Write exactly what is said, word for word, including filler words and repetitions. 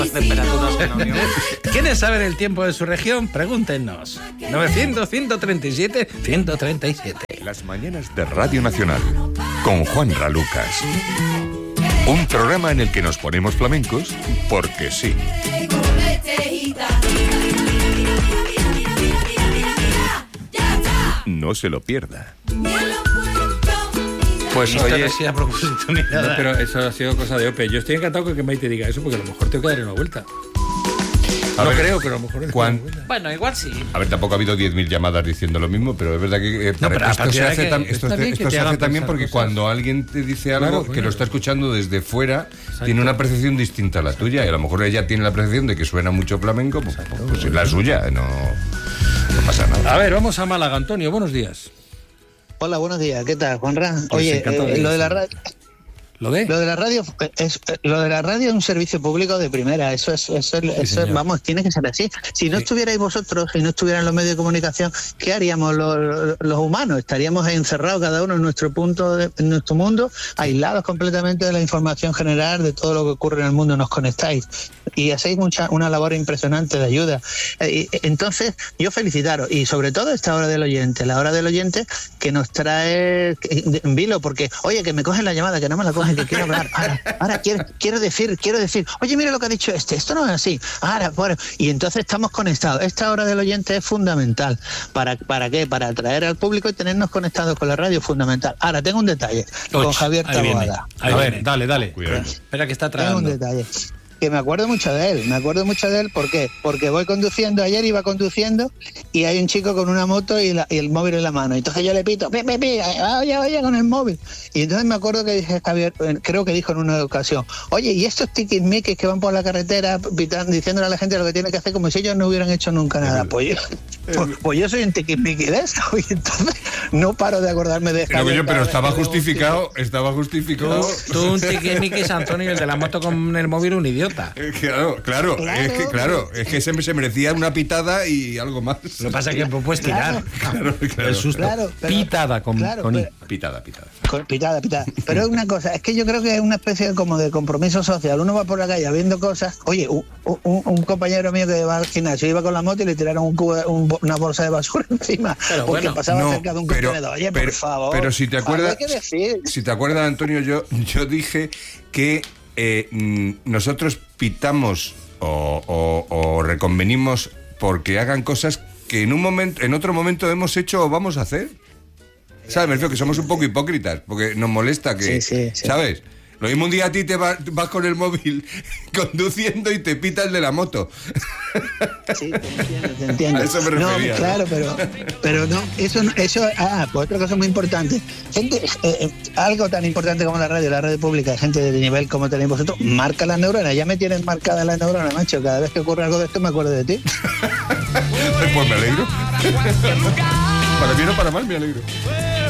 las temperaturas en Unión. ¿Quiénes saben el tiempo de su región? Pregúntenos. novecientos, ciento treinta y siete, ciento treinta y siete. Las mañanas de Radio Nacional con Juanra Lucas. Un programa en el que nos ponemos flamencos porque sí. No se lo pierda. Pues Esto oye, no sea a propósito ni nada. no, pero eso ha sido cosa de Ope. Yo estoy encantado con que Maite diga eso, porque a lo mejor tengo que darle una vuelta. A no ver, creo, pero a lo mejor es Juan, una vuelta. Bueno, igual sí. A ver, tampoco ha habido diez mil llamadas diciendo lo mismo, pero es verdad que eh, No, para- pero a esto partir se de hace, que tam- esto, está bien esto que te se hace hagan también pensar porque cosas. cuando alguien te dice algo Claro, que coño. lo está escuchando desde fuera, tiene una percepción distinta a la tuya, y a lo mejor ella tiene la percepción de que suena mucho flamenco, pues, pues es la suya, no, no pasa nada. A ver, vamos a Málaga. Antonio, buenos días. Hola, buenos días. ¿Qué tal, Juanra? Pues Oye, encantado de eh, lo de la eso. radio, ¿Lo de? lo de la radio es lo de la radio es un servicio público de primera. Eso es, eso, es- eso es- señor. vamos, tiene que ser así. Si no Sí. estuvierais vosotros y no estuvieran los medios de comunicación, ¿qué haríamos los, los humanos? Estaríamos encerrados cada uno en nuestro punto, de, en nuestro mundo, aislados completamente de la información general de todo lo que ocurre en el mundo. Nos conectáis y hacéis mucha una labor impresionante de ayuda. Eh, y, entonces, yo felicitaros y sobre todo esta hora del oyente, la hora del oyente que nos trae que- de- en vilo, porque oye, que me cogen la llamada, que no me la cogen, que quiero hablar. Ahora, ahora quiero, quiero decir, quiero decir, oye, mira lo que ha dicho este, esto no es así. Ahora, bueno, y entonces estamos conectados. Esta hora del oyente es fundamental. ¿Para, para qué? Para atraer al público y tenernos conectados con la radio es fundamental. Ahora, tengo un detalle con Och, Javier ahí viene. Taboada. Ahí a ver, viene. dale, dale. Cuidado. Espera que está Tengo un tragando. detalle. Que me acuerdo mucho de él, me acuerdo mucho de él, ¿por qué? Porque voy conduciendo, ayer iba conduciendo y hay un chico con una moto y, la- y el móvil en la mano. Entonces yo le pito, pi, pi, pi, oye, oye, con el móvil. Y entonces me acuerdo que dije, Javier, eh, creo que dijo en una ocasión, oye, ¿y estos tiquismiquis que van por la carretera pitando, diciéndole a la gente lo que tiene que hacer como si ellos no hubieran hecho nunca nada? Pues yo, pues, pues yo soy un tiquismiqui de eso y entonces no paro de acordarme de Pero, Javier coño, pero cada estaba vez que veo un justificado, estaba justificado. Tú un tiquismiquis, Antonio, el de la moto con el móvil, un idiota. Eh, Claro, claro, Claro. es que claro, es que se, se merecía una pitada y algo más. Lo que pasa es que puedes tirar. Claro, claro. El susto. Claro, pero- Pitada con, claro, con I. pero- Pitada, pitada. Con- Pitada, pitada. Pero es una cosa, es que yo creo que es una especie de, como de compromiso social. Uno va por la calle viendo cosas. Oye, un, un- un compañero mío que va al gimnasio iba con la moto y le tiraron un cubo, un bo- una bolsa de basura encima. Pero porque bueno, pasaba No, cerca de un pero, contenedor. Oye, pero, por favor. pero si te acuerdas, algo hay que decir. si te acuerdas, Antonio, yo, yo dije que eh, mm, nosotros pitamos o, o- o reconvenimos porque hagan cosas que en un momento, en otro momento hemos hecho o vamos a hacer. ¿Sabes? Me refiero que somos un poco hipócritas porque nos molesta que, Sí, sí, sí. ¿sabes? Lo mismo un día a ti te vas, vas con el móvil conduciendo y te pita el de la moto. Sí, te entiendo, te entiendo. A eso me refería, No, claro, pero, pero no, eso, no- eso, ah, pues otra cosa muy importante. Gente, eh, eh, algo tan importante como la radio, la radio pública, gente de nivel como tenéis vosotros, marca las neuronas. Ya me tienen marcadas las neuronas, macho. Cada vez que ocurre algo de esto me acuerdo de ti. Pues me alegro. Para bien o para mal me alegro.